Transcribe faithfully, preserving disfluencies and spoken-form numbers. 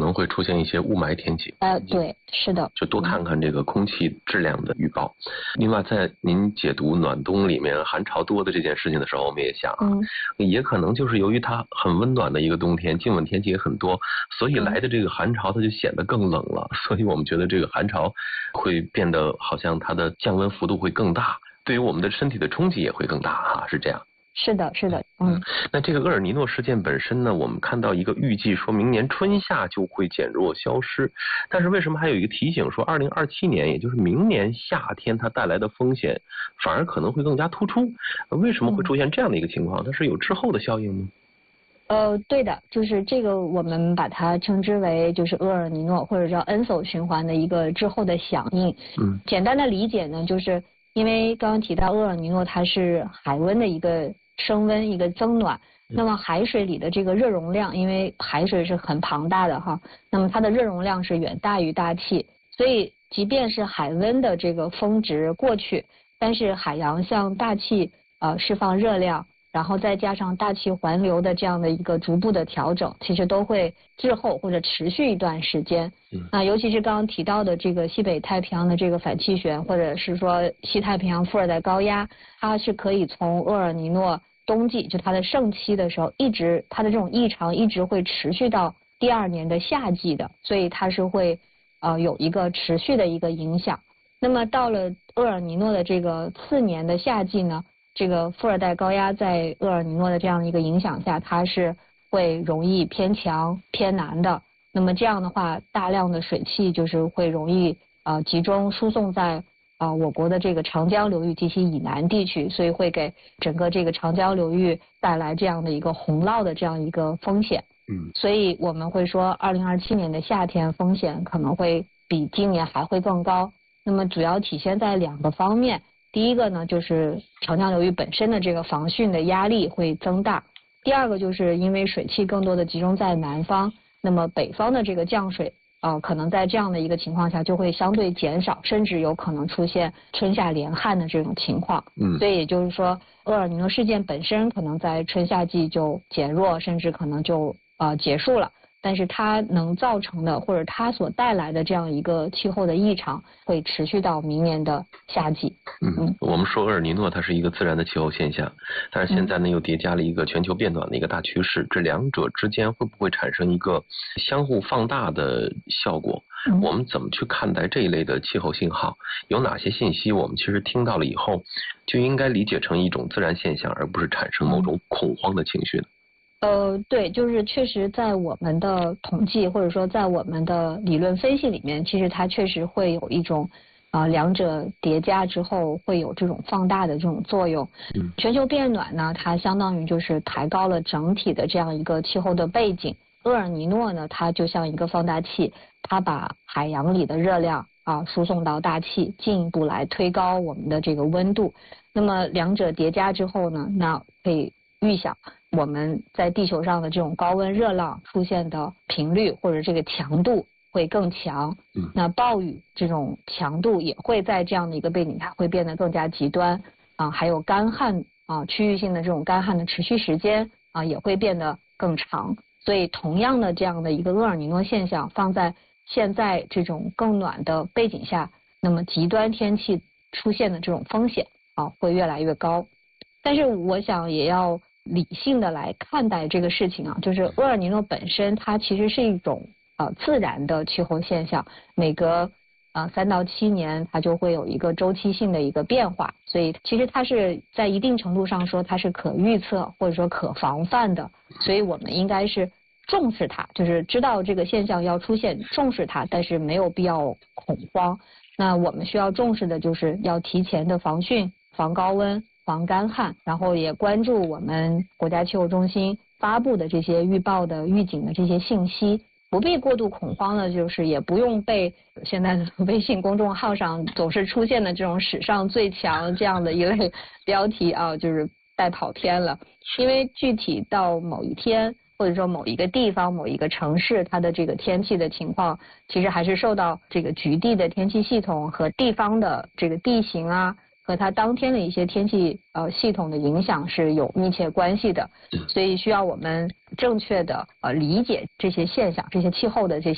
能会出现一些雾霾天气。 呃，对，是的， 就多看看这个空气质量的预报。另外，在您解读暖冬里面寒潮多的这件事情的时候，我们也想啊，嗯、也可能就是由于它很温暖的一个冬天，静稳天气也很多，所以来的这个寒潮它就显得更冷了。所以我们觉得这个寒潮会变得好像它的降温幅度会更大，对于我们的身体的冲击也会更大哈、啊，是这样。 是的，是的，嗯， 那这个厄尔尼诺事件本身呢，我们看到一个预计说明年春夏就会减弱消失，但是为什么还有一个提醒说二零二七年，也就是明年夏天它带来的风险反而可能会更加突出？为什么会出现这样的一个情况？它是有滞后的效应吗？ 呃，对的，就是这个我们把它称之为就是厄尔尼诺或者叫恩索循环的一个滞后的响应。嗯，简单的理解呢，就是因为刚刚提到厄尔尼诺它是海温的一个升温一个增暖，那么海水里的这个热容量，因为海水是很庞大的哈，那么它的热容量是远大于大气，所以即便是海温的这个峰值过去，但是海洋向大气呃释放热量，然后再加上大气环流的这样的一个逐步的调整，其实都会滞后或者持续一段时间。那尤其是刚刚提到的这个西北太平洋的这个反气旋，或者是说西太平洋副热带高压，它是可以从厄尔尼诺冬季就它的盛期的时候，一直它的这种异常一直会持续到第二年的夏季的，所以它是会呃有一个持续的一个影响。那么到了厄尔尼诺的这个次年的夏季呢，这个副热带高压在厄尔尼诺的这样一个影响下，它是会容易偏强偏南的。那么这样的话，大量的水汽就是会容易呃集中输送在啊、呃、我国的这个长江流域及其以南地区，所以会给整个这个长江流域带来这样的一个洪涝的这样一个风险。嗯，所以我们会说，二零二七年的夏天风险可能会比今年还会更高。那么主要体现在两个方面。第一个呢，就是长江流域本身的这个防汛的压力会增大；第二个就是因为水汽更多的集中在南方，那么北方的这个降水啊、呃，可能在这样的一个情况下就会相对减少，甚至有可能出现春夏连旱的这种情况。嗯，所以也就是说，厄尔尼诺事件本身可能在春夏季就减弱，甚至可能就呃结束了。但是它能造成的或者它所带来的这样一个气候的异常会持续到明年的夏季。 嗯，我们说厄尔尼诺它是一个自然的气候现象，但是现在呢又叠加了一个全球变暖的一个大趋势，这两者之间会不会产生一个相互放大的效果？嗯、我们怎么去看待这一类的气候信号？有哪些信息我们其实听到了以后就应该理解成一种自然现象，而不是产生某种恐慌的情绪呢？ 呃，对，就是确实在我们的统计或者说在我们的理论分析里面，其实它确实会有一种啊、呃、两者叠加之后会有这种放大的这种作用。嗯，全球变暖呢，它相当于就是抬高了整体的这样一个气候的背景。厄尔尼诺呢，它就像一个放大器，它把海洋里的热量啊输送到大气，进一步来推高我们的这个温度。那么两者叠加之后呢，那可以预想我们在地球上的这种高温热浪出现的频率或者这个强度会更强，嗯，那暴雨这种强度也会在这样的一个背景下会变得更加极端啊，还有干旱啊，区域性的这种干旱的持续时间啊也会变得更长。所以同样的这样的一个厄尔尼诺现象放在现在这种更暖的背景下，那么极端天气出现的这种风险啊会越来越高。但是我想也要理性的来看待这个事情啊，就是厄尔尼诺本身它其实是一种呃自然的气候现象，每隔呃三到七年它就会有一个周期性的一个变化，所以其实它是在一定程度上说它是可预测或者说可防范的，所以我们应该是重视它，就是知道这个现象要出现，重视它，但是没有必要恐慌。那我们需要重视的就是要提前的防汛、防高温、防干旱，然后也关注我们国家气候中心发布的这些预报的预警的这些信息，不必过度恐慌的，就是也不用被现在的微信公众号上总是出现的这种史上最强这样的一类标题啊，就是带跑偏了。因为具体到某一天或者说某一个地方某一个城市它的这个天气的情况，其实还是受到这个局地的天气系统和地方的这个地形啊和它当天的一些天气呃系统的影响是有密切关系的，所以需要我们正确的呃理解这些现象，这些气候的这些